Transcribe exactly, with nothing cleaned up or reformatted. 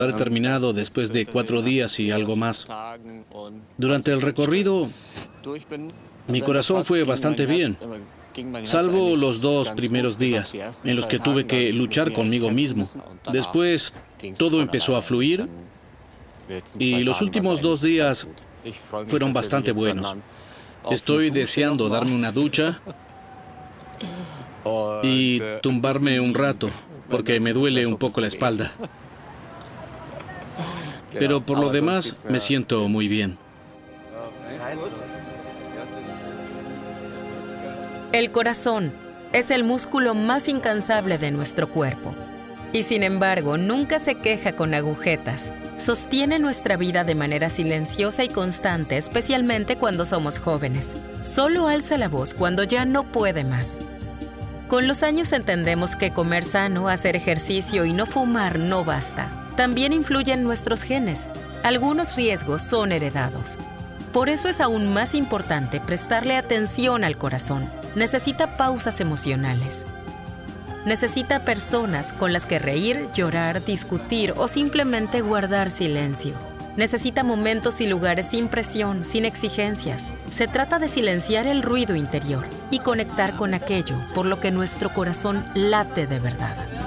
Haber terminado después de cuatro días y algo más. Durante el recorrido, mi corazón fue bastante bien, salvo los dos primeros días, en los que tuve que luchar conmigo mismo. Después, todo empezó a fluir, y los últimos dos días fueron bastante buenos. Estoy deseando darme una ducha y tumbarme un rato, porque me duele un poco la espalda. Pero por lo demás, me siento muy bien. El corazón es el músculo más incansable de nuestro cuerpo. Y sin embargo, nunca se queja con agujetas. Sostiene nuestra vida de manera silenciosa y constante, especialmente cuando somos jóvenes. Solo alza la voz cuando ya no puede más. Con los años entendemos que comer sano, hacer ejercicio y no fumar no basta. También influyen nuestros genes. Algunos riesgos son heredados. Por eso es aún más importante prestarle atención al corazón. Necesita pausas emocionales. Necesita personas con las que reír, llorar, discutir o simplemente guardar silencio. Necesita momentos y lugares sin presión, sin exigencias. Se trata de silenciar el ruido interior y conectar con aquello por lo que nuestro corazón late de verdad.